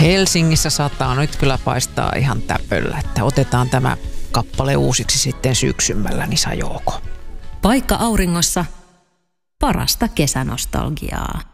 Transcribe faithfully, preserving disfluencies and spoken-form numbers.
Helsingissä sataa, nyt kyllä paistaa ihan täpöllä, että otetaan tämä kappale uusiksi sitten syksymmällä, niin Sajoko. Paikka auringossa, parasta kesänostalgiaa.